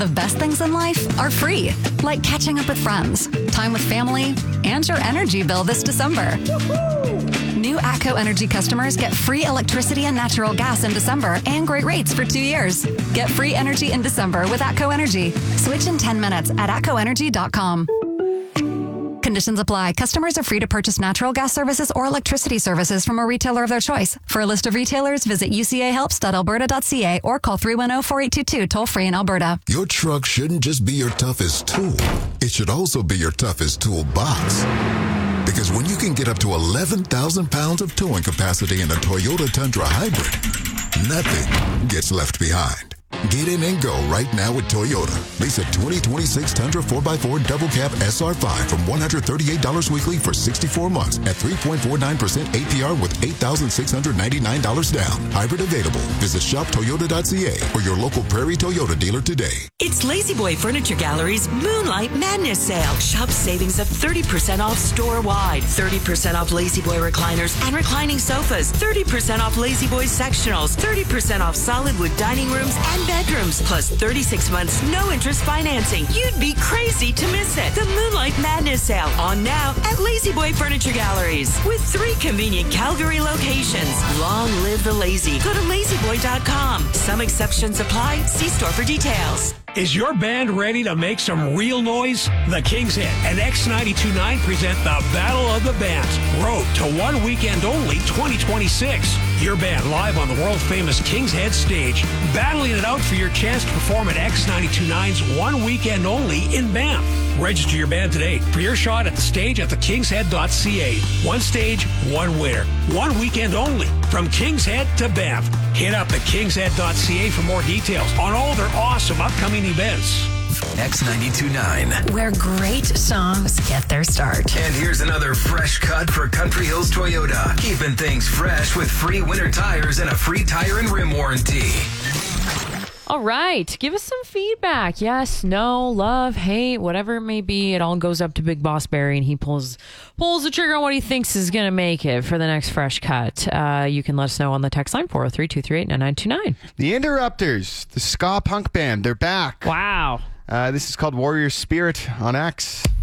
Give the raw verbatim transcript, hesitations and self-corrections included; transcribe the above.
The best things in life are free, like catching up with friends, time with family, and your energy bill this December. New ATCO Energy customers get free electricity and natural gas in December and great rates for two years. Get free energy in December with ATCO Energy. Switch in ten minutes at atco energy dot com. Conditions apply. Customers are free to purchase natural gas services or electricity services from a retailer of their choice. For a list of retailers, visit u c a helps dot alberta dot c a or call three one zero, four eight two two toll free in Alberta. Your truck shouldn't just be your toughest tool. It should also be your toughest toolbox. Because when you can get up to eleven thousand pounds of towing capacity in a Toyota Tundra Hybrid, nothing gets left behind. Get in and go right now with Toyota. Lease a twenty twenty-six Tundra four by four Double Cab S R five from one hundred thirty-eight dollars weekly for sixty-four months at three point four nine percent A P R with eight thousand six hundred ninety-nine dollars down. Hybrid available. Visit shop toyota dot c a or your local Prairie Toyota dealer today. It's La-Z-Boy Furniture Gallery's Moonlight Madness Sale. Shop savings of thirty percent off store-wide, thirty percent off La-Z-Boy recliners and reclining sofas, thirty percent off La-Z-Boy sectionals, thirty percent off solid wood dining rooms and bedrooms, plus thirty-six months no interest financing. You'd be crazy to miss it. The Moonlight Madness Sale on now at La-Z-Boy Furniture Galleries with three convenient Calgary locations. Long live the lazy. Go to lazy boy dot com. Some exceptions apply. See store for details. Is your band ready to make some real noise? The King's Head and X ninety-two point nine present the Battle of the Bands. Road to one weekend only twenty twenty-six. Your band live on the world-famous King's Head stage. Battling it out for your chance to perform at X ninety-two point nine's one weekend only in Banff. Register your band today for your shot at the stage at the kings head dot c a. One stage, one winner. One weekend only from King's Head to Banff. Hit up the kings head dot c a for more details on all their awesome upcoming events. X ninety-two point nine. Where great songs get their start. And here's another fresh cut for Country Hills Toyota. Keeping things fresh with free winter tires and a free tire and rim warranty. All right. Give us some feedback. Yes, no, love, hate, whatever it may be. It all goes up to Big Boss Barry, and he pulls pulls the trigger on what he thinks is going to make it for the next fresh cut. Uh, you can let us know on the text line, four oh three, two three eight, nine nine two nine. The Interrupters, the ska punk band, they're back. Wow. Uh, this is called Warrior Spirit on X.